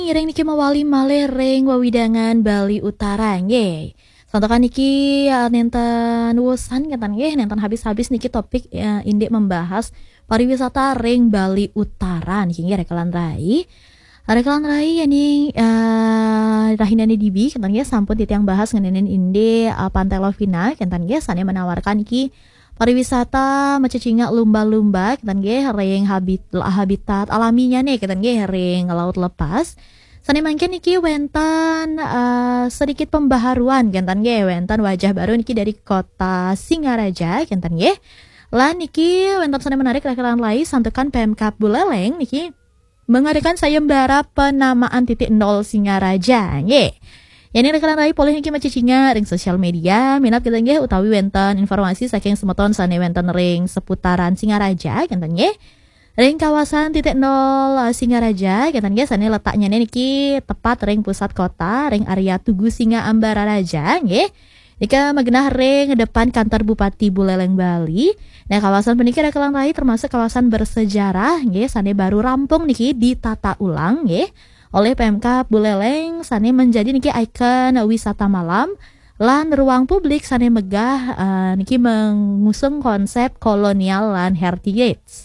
Ngiring niki mawali malereng wawidangan Bali Utara nggih. Sontokan niki nenten wusan ngeten nggih nenten habis-habis niki topik indik membahas pariwisata ring Bali Utara niki nggih rekelan rai. Rekelan rai yani rahinane dibi kenten nggih sampun titiang bahas ngenenen inde Pantai Lovina kenten nggih sane menawarkan niki pariwisata macecinga lumba-lumba kenten nggih ring habitat alaminya nih kenten nggih ring laut lepas. Sane mangken niki wenten sedikit pembaharuan kenten nggih wenten wajah baru niki dari kota Singaraja kenten nggih. Lan niki wenten sane menarik rekelan lai santukan Pemkab Buleleng niki mengadakan sayembara penamaan titik nol Singaraja nggih. Yani rekelan rai poleh niki macicinga ring sosial media minat kenten nggih utawi wenten informasi saking semeton sane wenten ring seputaran Singaraja kenten nggih. Ring kawasan titik nol Singaraja kenten nggih sane letaknya niki tepat ring pusat kota ring area Tugu Singa Ambararaja nggih. Nika magenah ring depan kantor Bupati Buleleng Bali. Nah kawasan puniki rekelan rai termasuk kawasan bersejarah nggih sane baru rampung niki ditata ulang nggih oleh Pemkab Buleleng sane menjadi niki ikon wisata malam. Lan ruang publik sane megah niki mengusung konsep kolonial lan heritage.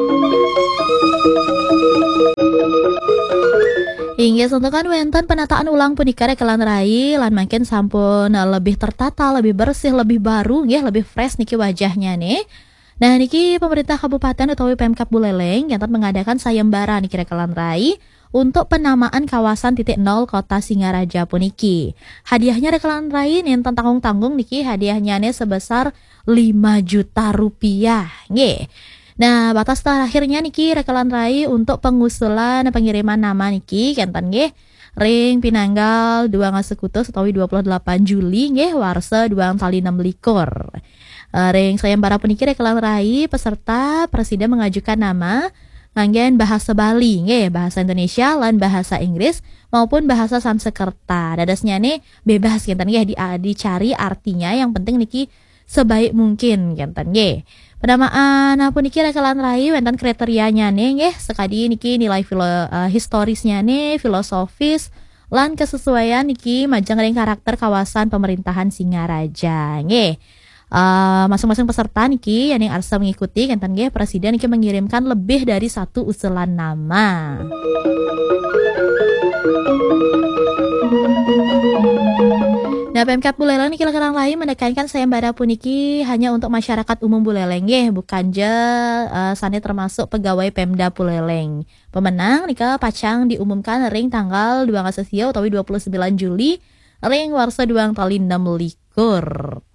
Hingga sentukan wenten penataan ulang punika rekelan rai lan makin sampun lebih tertata, lebih bersih, lebih baru nggih, lebih fresh niki wajahnya nih. Nah niki pemerintah kabupaten utawi Pemkab Buleleng yang mengadakan sayembara niki rekelan rai untuk penamaan kawasan titik nol kota Singaraja puniki. Hadiahnya rekelan rai nenten tanggung-tanggung niki hadiahnya nih sebesar 5 juta rupiah nggih. Nah, batas terakhirnya niki rekelan rai untuk pengusulan pengiriman nama niki kenten nggih ring Pinanggal 2 Ngasekutus utawi 28 Juli nggih warsa 2 kali 6 likur. Ring sayembara puniki rekelan rai peserta presiden mengajukan nama nganggen bahasa Bali nggih, bahasa Indonesia lan bahasa Inggris maupun bahasa Sanskerta. Dadasnya nih bebas kenten nggih dicari artinya yang penting niki sebaik mungkin kenten nggih. Penamaan puniki rekelan rai wenten kriterianya nih nggih sekadi niki nilai historisnya nih filosofis lan kesesuaian niki majang ring karakter kawasan pemerintahan Singaraja nggih. Masing-masing peserta niki yang arsa mengikuti kenten nggih presiden niki mengirimkan lebih dari 1 usulan nama. Nah, Pemkab Buleleng niki rekelan lain menekankan sayembara puniki hanya untuk masyarakat umum Buleleng nggih, bukan sane termasuk pegawai Pemda Buleleng. Pemenang nika pacang diumumkan ring tanggal 2 Ngasesio utawi 29 Juli ring warsa 2 kali 6 likur.